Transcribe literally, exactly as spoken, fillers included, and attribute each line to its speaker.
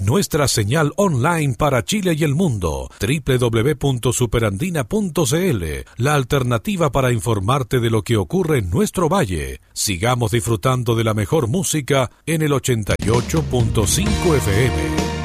Speaker 1: nuestra señal online para Chile y el mundo, doble u doble u doble u punto superandina punto c l, la alternativa para informarte de lo que ocurre en nuestro valle. Sigamos disfrutando de la mejor música en el ochenta y ocho punto cinco F M.